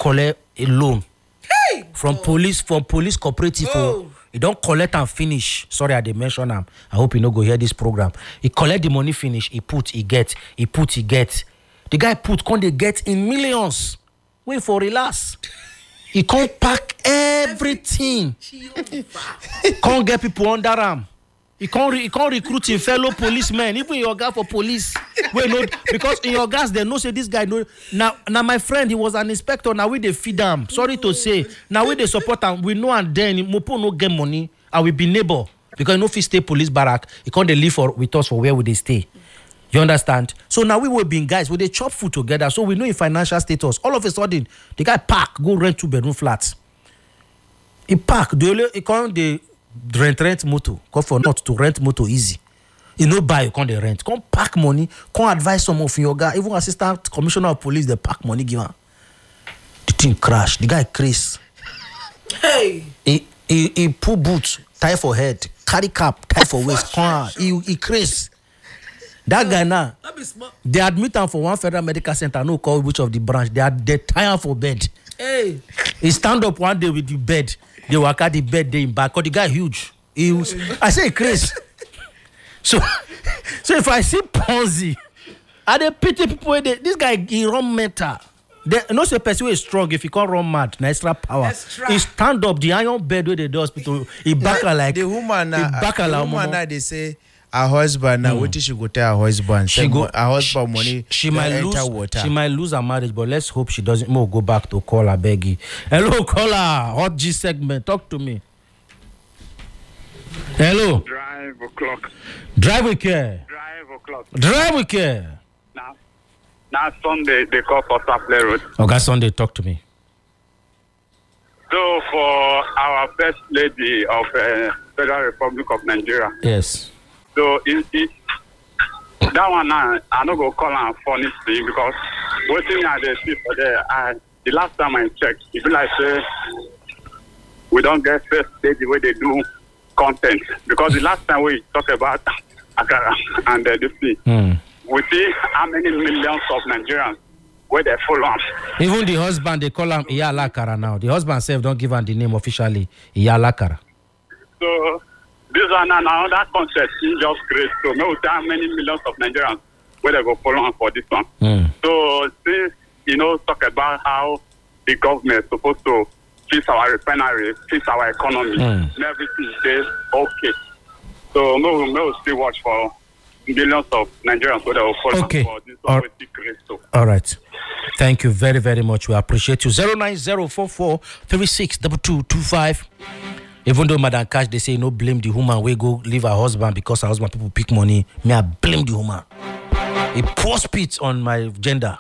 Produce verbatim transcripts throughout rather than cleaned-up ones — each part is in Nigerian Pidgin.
collect a loan Hey! from oh. police from police cooperative. Oh. He don't collect and finish. Sorry, I did mention him. I hope you no go hear this program. He collect the money finish. He put, he get. He put, he get. The guy put, can they get in millions? Wait for relax. He can't pack everything. Can't get people under him. He can't, re- he can't recruit him fellow policemen, even your guy for police. Wait, no, because in your guys, they know say this guy know. Now, now my friend, he was an inspector. Now we they feed him. Sorry to say. Now we they support him. We know and then Mopo no get money. And we be neighbor because no fit stay police barrack. He can't they live for with us for where would they stay. You understand? So now we will be guys. We they chop food together. So we know in financial status. All of a sudden, the guy pack go rent two bedroom flats. He pack. The only he can't the rent rent motor. Go for not to rent motor easy. You know buy you can't they rent. Can't pack money. Can't advise some of your guy. Even assistant commissioner of police they pack money give him. The thing crash. The guy craze. Hey. He he he pull boots tie for head, carry cap tie for waist. Come he he craze. That guy now, they admit him for one federal medical center, no call which of the branch. They are they tie him for bed. Hey. He stand up one day with the bed. They work at the bed, they in back. Cause the guy huge. He was, I say crazy. So, so if I see Ponzi, I dey pity people. Where they, this guy he run mental. They no say person is strong if he can't run mad. Na extra power. Extra. He stand up the iron bed where they do hospital. He back her like the woman now. He back her The like woman momo. now they say her husband now. What she go tell her husband? She Say go. mo- her husband she, money. She, she dey might enter lose. water. She might lose her marriage, but let's hope she doesn't. More go back to call her Beggy. Hello, caller. Hot G segment. Talk to me. Hello. Drive o'clock. Drive with care. Drive o'clock. Drive with care. Now, now Sunday they call for Sapley Road. Okay, Sunday. Talk to me. So for our first lady of uh, Federal Republic of Nigeria. Yes. So it, it, that one now I no go call am funny thing because waiting I dey see for there. I the last time I checked, it be like say we don't get first lady where they do content because the last time we talk about Akara and uh, this thing, Mm. we see how many millions of Nigerians where they follow am. Even the husband, they call him Iyalakara now. The husband self don't give him the name officially. Iyalakara. So this one and another concept is just great. So no tell how many millions of Nigerians where they go follow am for this one. Mm. So since you know talk about how the government is supposed to fix our refinery, fix our economy, Mm. and everything is okay. So no, we'll still watch for millions of Nigerians where they will follow Okay. for this one. All- Wey still great. So. All right. Thank you very, very much. We appreciate you. zero nine zero four four three six two two two five. Even though Madam Cash, they say no blame the woman. We go leave her husband because her husband people pick money. Me, I blame the woman. He poor spit on my gender.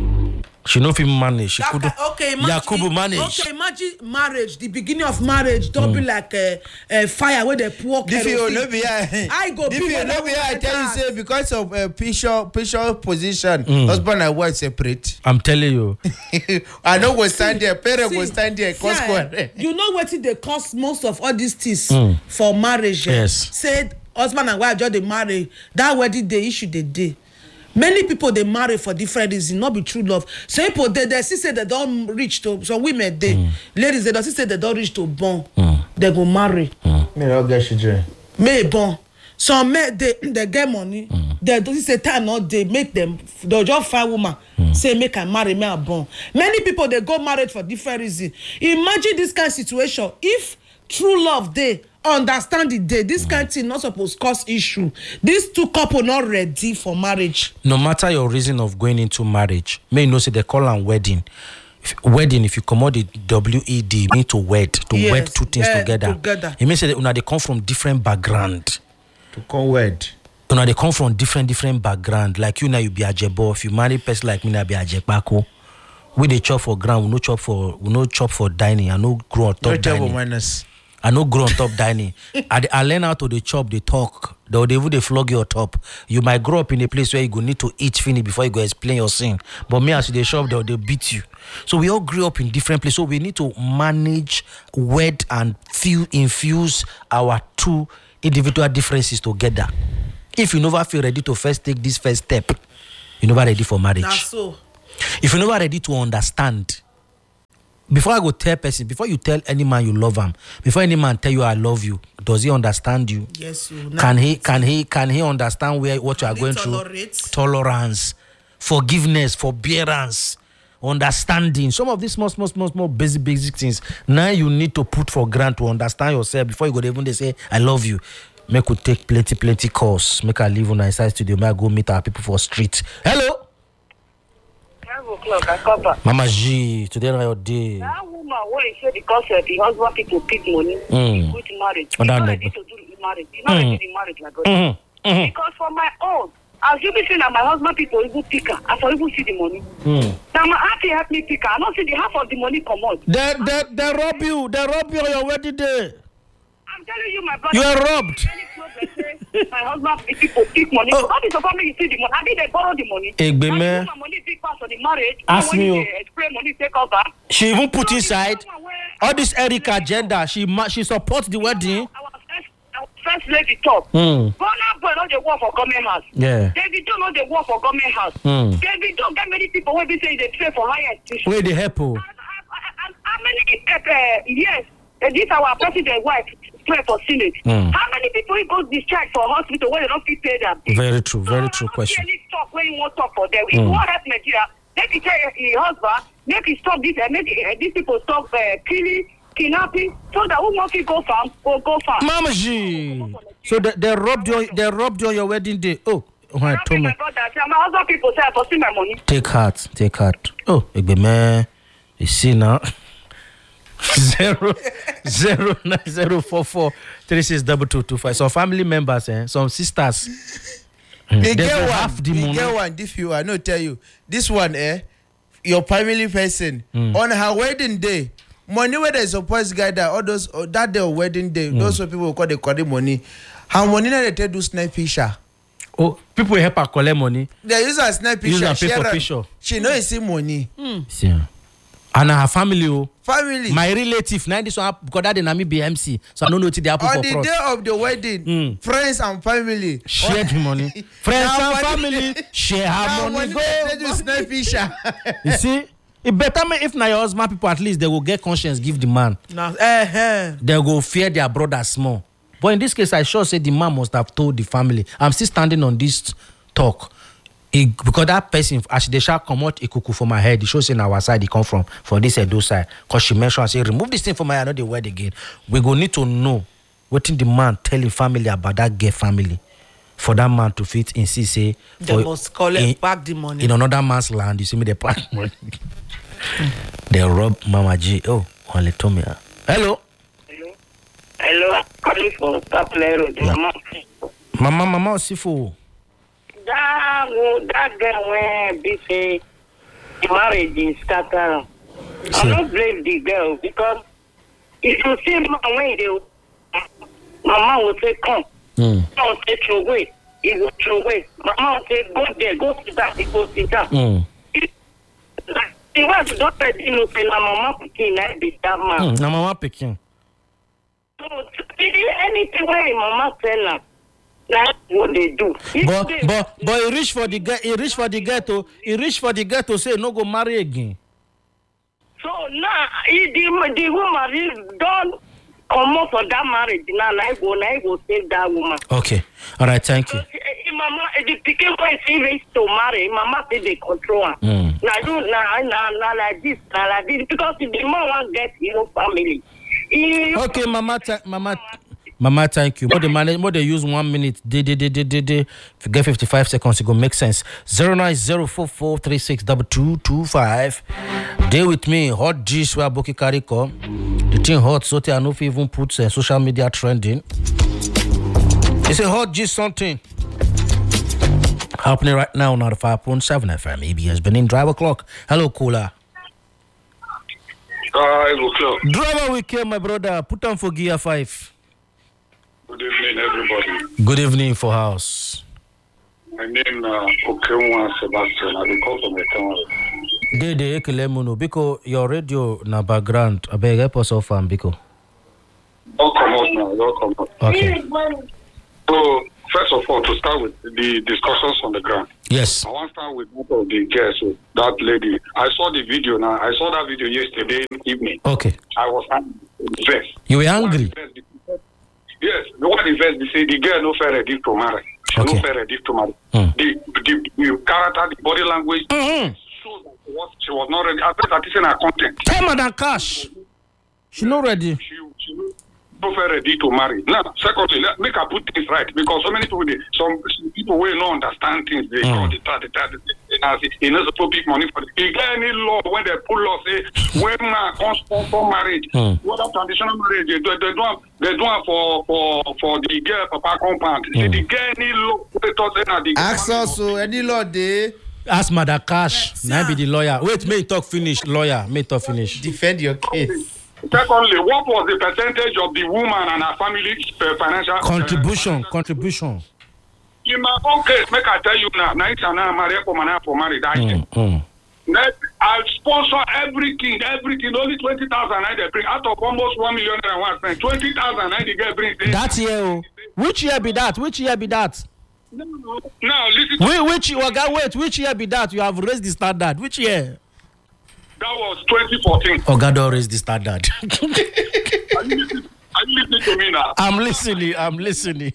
She no fit manage. She That could. guy- okay, Yakubu manage. Okay, imagine marriage. The beginning of marriage don't be like a, a fire where they pour If you kerosene. no be here, I go if big you when no I be here, I want tell you that. say because of uh, picture picture position, husband and wife separate. I'm telling you. I no go stand there, parent go See, stand there, cause see, one. eh, you know what they cost most of all these things for marriage. eh? Yes. Said husband and wife just they marry. That wedding day issue they day. Many people they marry for different reasons, not be true love. Some people they, they see say they don't reach to some women they ladies they don't see say they don't reach to born. They go marry. Me no get children. May born. Some men they they get money. They don't say time not they make them they just find woman say make I marry me I born. Many people they go married for different reasons. Imagine this kind of situation if true love they understand the day this kind of thing not supposed cause issue. These two couple not ready for marriage. No matter your reason of going into marriage, may you know say they call am wedding. If, wedding, if you commode the W E D, mean to wed, to Yes, wed two things eh, together. together. It means that una they come from different background. To come wed. Una they come from different different background. Like you now you be Ajebo. If you marry person like me, na be Ajepako. We dey chop for ground, we no chop for we no chop for dining. I no grow on top No tell dining. minus. I no grow on top dining. I, I learn how to the chop, they talk. They will even they flog you on top. You might grow up in a place where you go need to eat finish before you go explain your sin. But me as you they shop, they they beat you. So we all grew up in different places. So we need to manage, wed, and feel infuse our two individual differences together. If you never feel ready to first take this first step, you never ready for marriage. Now so If you're never ready to understand, before I go tell person, before you tell any man you love him, before any man tell you I love you, does he understand you? Yes, you. Can he can he can he understand where what you are going tolerate? through? Tolerance, forgiveness, forbearance, understanding. Some of these small, small, small, small basic, basic things. Now you need to put for granted to understand yourself before you go even they say I love you. Make we take plenty, plenty course. Make I leave on the side studio. Make I go meet our people for street. Hello. O'clock, I cover. Mama G, today na your day. That woman where he said because uh, the husband people pick money Mm. with marriage. Oh, He's that not nigga. ready to do the marriage. He's not Mm. ready to do the marriage like God. Mm-hmm. Mm-hmm. Because for my own, as you be saying that my husband people even pick her, I for even see the money. Mm. Now my auntie help me pick her. I don't see the half of the money come out. They, they, they rob you. They rob you on your wedding day. I'm telling you, my brother. You are robbed. Any clothes they say, my husband people pick money. Oh. How is the family you see the money? I think they borrow the money. Egbe Now, me. my money big pass on the marriage. Ask Now, when me, you say, spray money take over. She even put So, inside the woman where- all this Eric agenda. She ma- she supports the wedding. Our first, our first lady talk. Mm. Burna Boy no dey work for government house. Yeah. Davido no dey work for government house. Mm. Davido get many people wey be say dey pray for higher institution. Where the help? Oh. And, and, and how many uh, years uh, this our president wife pray for senate? Mm. How many people he go discharge for hospital wey they don't fit pay them? Very true. Very So, true I don't question. see any talk wey you wan talk for them. If Mm. you wan help Nigeria, make he tell his husband make he stop this. Uh, make uh, these people stop uh, killing, kidnapping, so that who wan fit go farm go go farm. Mama G. So they, they robbed you. They robbed you on your wedding day. Oh, when I Not told be me. my brother. Say, my husband people say I for see my money. Take heart. Take heart. Oh, Egbe me. You see now. Zero zero nine zero four four three six double two two five. Some family members, eh? Some sisters. They They get go one. half the They money. get one. If you, I no tell you, this one, eh, your family person on her wedding day, money where they supposed gather all those uh, that day of wedding day, those people will call they call the money. Her money now they tell do snipe picture. Oh, people help her collect money. They use her snipe Use picture. her pay for share am. picture. She know see money. See. And her family, oh. Family. My relative, now this one happen because that they na me be M C, so I don't know what they happen on for the fraud. day of the wedding, Mm. friends and family Share the money. Friends Now and money- family share her Now money. money Go. they tell you snipe picture. You see, it better me if na your husband people at least they will get conscience give the man. Now, eh, eh. They go fear their brother small. But in this case, I sure say the man must have told the family. I'm still standing on this talk. He, because that person, as they shall come out a cuckoo from my head, it shows in our side he come from, for this Edo side. Because she mentioned, I say, remove this thing from my head, not the word again. We go need to know what the man tell the family about that gay family. For that man to fit insist, say, They for- must collect in- back the money. in another man's land, you see me, they pack money. They rob Mama G. Oh, Wale Tommy. Hello. Hello. Hello. Calling for Staple Road. Mama. Mama, Mama, Sifu. That that girl when be say the marriage is scattered. I Sure. don't blame the girl because if you see man when they mama will say come, Mm. mama will say throw away, he will throw away. Mama will say go there, go sit down, he go sit down. Mm. The wife don't tell you know say na mama pikin na be that man. Mm. Na Mama Pekin. So anything when mama tell her, that's what they do. If But they- but but he reach for the get he reach for the ghetto he reach for the ghetto say no go marry again. So now, if the, the woman is done come out for that marriage, now I go, now I go save that woman. Okay, all right, thank you. Because if mama, if the pikin boy is ready to marry, mama say they control her. Mm. Now you, now, now, now like this, now like this, because if the man want get his own family. He, Okay, Mama, th- Mama, Mama, thank you. More they manage, more they use one minute. They, they, they, they, they, they. If you get fifty-five seconds, it go make sense. Zero nine zero four four three six double two two five. Day with me, hot G's where Boki carry come. The thing hot, so I know if you even put uh, social media trending. It's a hot G something happening right now on the five point seven F M. A B S Benin Driver Clock. Hello, Cola. Hi, O'clock. Driver weekend, my brother. Put on for gear five. Good evening, everybody. Good evening for house. My name is uh, Okenwa Sebastian. I will call from the town. Dede ekele muno biko your radio na background abeg help us off am biko. Don't come out now. Don't come out. Okay. So, first of all, to start with the discussions on the ground. Yes. I want to start with one of the girls, so that lady. I saw the video now. I saw that video yesterday evening. Okay. I was vexed. You were angry? Yes. The one is vexed, they say the girl no fair ready to marry. She Okay. no fair ready to marry. Mm. The, the, the character, the body language, Mm-hmm. shows that she was, she was not ready. I think that is in her content. Tell Madam Cash. She not ready. She, she no fair ready to marry. Now, secondly, let make her put things right, because so many people, they, some people will not understand things. They Mm. call it that, that, that, he knows to put money for it. Is there any law when they pull law say when man comes for marriage, Mm. whether traditional marriage, they, they, they do have, they do have for for for the girl papa compound. Mm. They get any law they talk say na the Ask us so any law dey Ask Madam Cash. Now be the lawyer. Wait, may he talk finish. Lawyer, may he talk finish. defend your case. Secondly, what was the percentage of the woman and her family uh, financial Contribution, Uh, contribution. in my own case, make I tell you now, now it's an married for man for married. I Mm, mm. Net, I sponsor everything, everything. Only twenty thousand I they bring out of almost one million and one spend. Twenty thousand I they get bring. That year, oh. Which year be that? Which year be that? No, no. Now listen. To Wait, which Oga, wait, which year be that? You have raised the standard. Which year? that was twenty fourteen. Oga don't raise the standard. Are you listening? Are you listening to me now? I'm listening. I'm listening.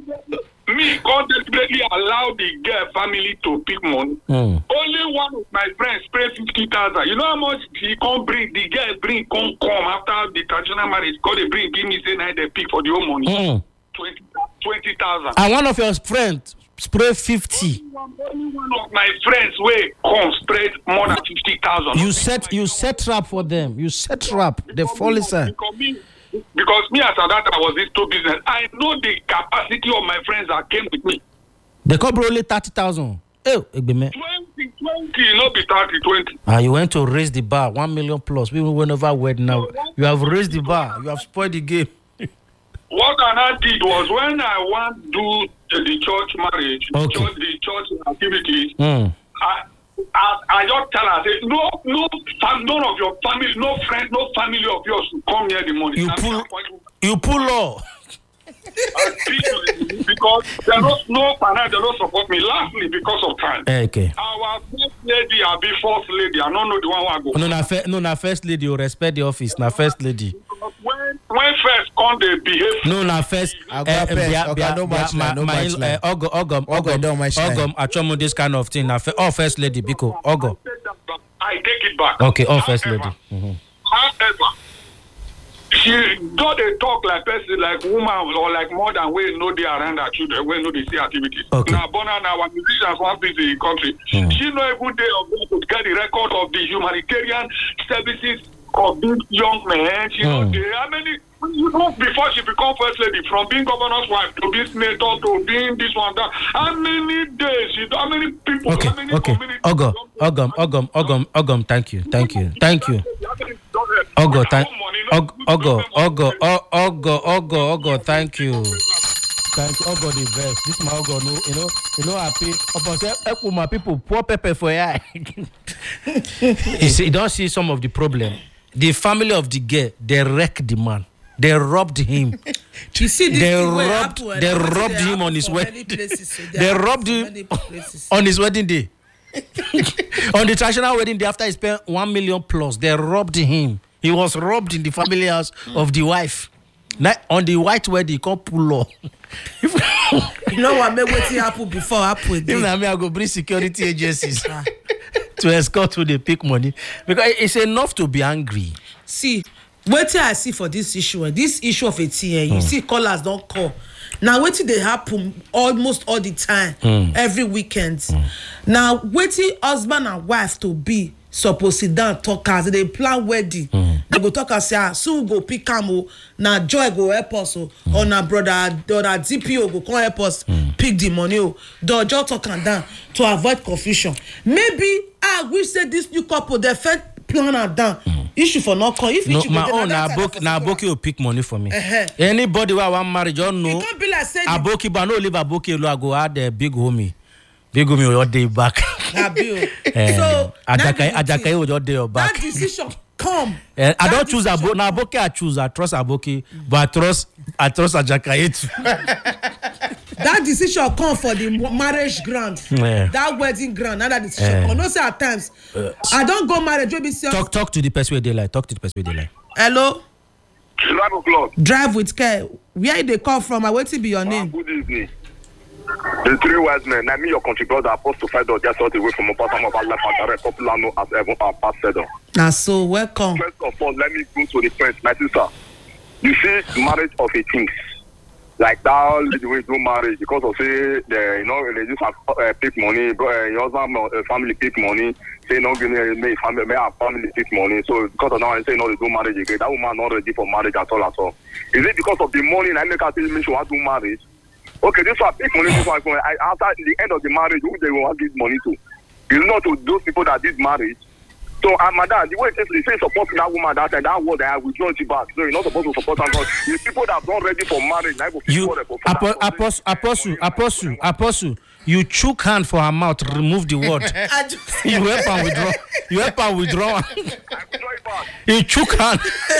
Me, God deliberately allow the girl family to pick money. Mm. Only one of my friends pay fifty thousand. You know how much he can't bring? The girl bring come come after the traditional marriage. God they bring give me say now they pick for the whole money. Mm. Twenty thousand. And one of your friends spray fifty. Only one of my friends wey come spread more than fifty thousand. You set you set trap for them. You set trap. They fall inside. Because me, because me as a that I was into business, I know the capacity of my friends that came with me. They cover only thirty thousand. Oh, Egbeme. Twenty, twenty, not be thirty, twenty. Ah, you went to raise the bar one million plus. We went over word now. You have raised the bar. You have spoiled the game. What I did was when I want to do the, the church marriage, Okay. church, the church activities, Mm. I, I I just tell her, I say, no, no, fam, none of your family, no friend, no family of yours will come near the money. You And pull- I point- You pull law. I speak to the- because there was no finance, they don't support me. Lastly, because of time. Okay. Our first lady, I be first lady. I don't know the one who I go. No, na fir- no, na first lady. You respect the office. Na first lady. When when first come they behave. No, na first. Oga first, Oga no match line, no match line. Ogo, Ogom, Ogo don't match line. Ogom, Achomo, this kind of thing. Na fir- all first lady, Biko, Ogo. I take it back. Okay, all first lady. However, Mm-hmm. However, she don't they talk like person, like woman or like more than we know they around her children, we know they see activities. Okay. Now, Bona, now, when musicians want this in the country, Mm. she know a good day of going to get the record of the humanitarian services of these young men. She know Mm. the, how many, you know, before she become first lady, from being governor's wife to being senator to being this one, that, how many days, she, how many people, Okay, how many okay. communities- Ogo, Ogom, Ogom, Ogom, Ogom, thank you, thank you, thank you. Ogo, thank Ogo, Ogo, Ogo, O- Ogo, Ogo, Ogo, thank you. Thank you, Ogo the best. This my Ogo, no, you know, you know, happy. Upon say, help my people, pour pepper for ya. You see, you don't see some of the problem. The family of the girl, they wrecked the man. They robbed him. You see this They thing wey robbed- happen, they eh, wetin robbed dey him happen on his for way- many places, so They happen robbed for him many places. on his wedding day. On the traditional wedding day, after he spent one million plus, they robbed him. He was robbed in the family house of the wife. Now, on the white wedding, he can't pull law. You know what make wetin happen before happen If again. na me, I go bring security agencies to escort who they pick money. Because it's enough to be angry. See wetin I see for this issue eh, this issue of a thing eh, you see callers don call na wetin dey happen almost all the time every weekend na wetin husband and wife to be suppose sit down talk as they dey plan wedding they go talk am say ah so we go pick am o na joy go help us o or na brother or na D P O go come help us pick the money o don just talk am down to avoid confusion maybe I wish say this new couple dey first plan am down issue for not come if No, issue go my dey, own, na that time Aboki, for na support. Aboki will pick money for me. Uh-huh. Anybody where I want marry, just know. e come be like say the Aboki, but I no leave Aboki alone. I go add the big homie. Big homie will just day back. abi o Eh, so that Ajakai, be the Ajakai thing. will just day your back. that decision come. Eh, I That don't choose decision Aboki. Now Aboki I choose. I trust Aboki, but I trust I trust Ajakai too. that decision come for the marriage ground. Yeah. That wedding ground. Now that decision Yeah. come. No say at times. Uh, I don't go marriage. We be say. Talk talk to the person where they like. Talk to the person where they like. Hello. Drive o'clock. Drive with care. Where they come from? I wait to be your name. Good evening. The three wise men, I mean your country brother, Apostle Fido, just out away from a bottom of Allah, popular known as Evan Ambassador. Now, so welcome. First of all, let me go to the point, my sister. You see, marriage of a king, like that, the way do marriage because of say the you know they just have uh, pick money, but uh, your husband uh, family pick money, say no give me me family me have family pick money. So because of now I say no they do marriage again. That woman not ready for marriage at all at all. Is it because of the money and I make her say me she want to do marriage? Okay, this one pick money, this one I, after the end of the marriage, who they will give money to? It's not to those people that did marriage. So, uh, madam, the way it is, you say supporting that woman that time, that word I have withdrawn it back. So, you're not supposed to support her. The people that are not ready for marriage, I will You apo- apostle, apostle, apostle, apostle. You chook hand for her mouth, remove the word. You help her withdraw. You help her withdraw. You chook hand.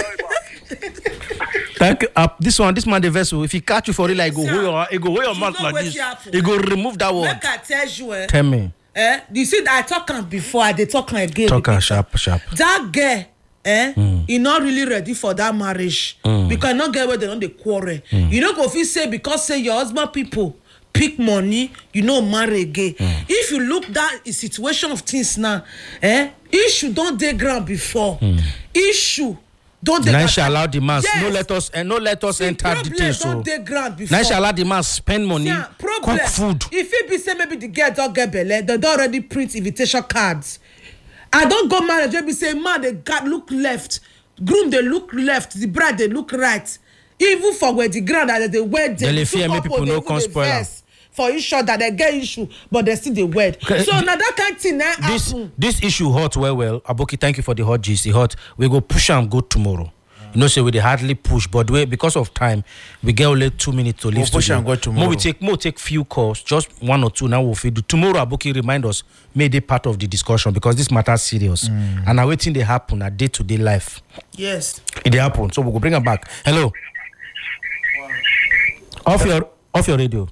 Thank you. Uh, this one, this man, the vessel. If he catch you for it, like go hold your, he go hold your mouth like this. He go remove that word. Make I tell you, eh? Tell me. Eh? You see, I talk am before, I dey talk am again. Talk am sharp, sharp. That girl, eh? Mm. He not really ready for that marriage mm. because not get where they don't dey quarrel. Mm. You know, go fit say because say your husband people pick money, you know, marry again. Mm. If you look that situation of things now, eh? Issue don't dey ground before. Mm. Issue. Don't now she allow the man yes. no let us and uh, no let us See, enter details. So now she allow the man spend money, yeah, cook food. If it be say maybe the girl don't get belly, they don't already print invitation cards. I don't go marriage. They be say man they got look left, groom they look left, the bride they look right. Even for where the ground that they wed, they the fear make people no come spoil. For issue that they get issue, but they still the wed. Okay. So now that kind of thing now this happen. This issue hot well well. Aboki, thank you for the hot gist. The hot. We go push and go tomorrow. You know, say we they hardly push, but we because of time, we get only two minutes to leave. We'll push and go tomorrow. More we take more take few calls, just one or two. Now we'll feed tomorrow. Aboki remind us, made it part of the discussion because this matter serious, mm. and I waiting they happen at day to day life. Yes, it happen. So we we'll go bring them back. Hello. Wow. Off your off your radio.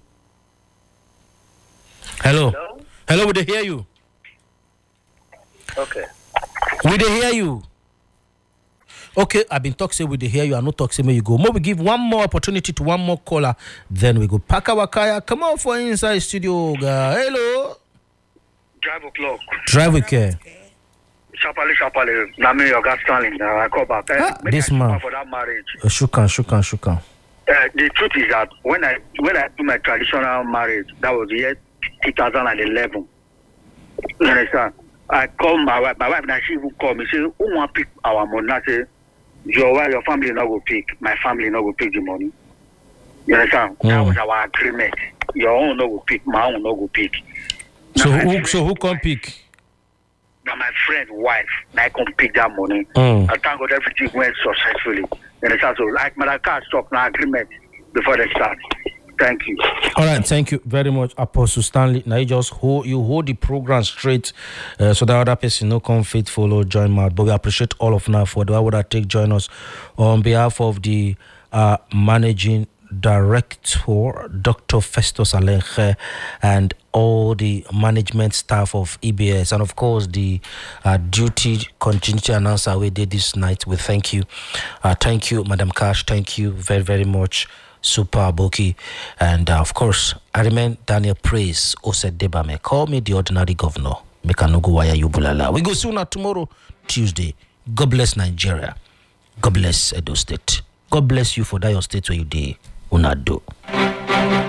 Hello. Hello. Hello, we they hear you. Okay. We they hear you. Okay, I've been talking, say we they hear you. I no talk, say may you go. More we give one more opportunity to one more caller. Then we go pack our kaya. Come on for inside studio. Guy. Hello. Drive o'clock. Drive with care. Sharply, sharply. Now me your gas Stanley. I call back. Ah, this man. For that marriage. Uh, shukan, shukan, shukan. Uh, the truth is that when I when I do my traditional marriage, that was the year two thousand eleven. You understand? I call my wife. My wife now she will call me. Say, "Who want pick our money?" I say, "Your wife, your family not go pick. My family not go pick the money." You understand? Mm. That was our agreement. Your own not go pick. My own not go pick. So now, who so who come pick? Now my friend wife, I come pick that money. Mm. I thank God everything went successfully. You understand? So like my car stop now agreement before they start. Thank you. All right, thank you very much, Apostle Stanley. Now you just hold you hold the program straight, uh, so that other person no come fit follow join mouth. But we appreciate all of now for the would I take join us on behalf of the uh, managing director, Doctor Festus Alenche, and all the management staff of E B S, and of course the uh, duty continuity announcer we did this night. We thank you, uh, thank you, Madam Cash. Thank you very very much. Super Aboki, and uh, of course, I remain Daniel Praise Osedebame. Call me the ordinary governor. Make a no go wire you bulala. We go sooner tomorrow, Tuesday. God bless Nigeria. God bless Edo State. God bless you for that your state where you day. Unado.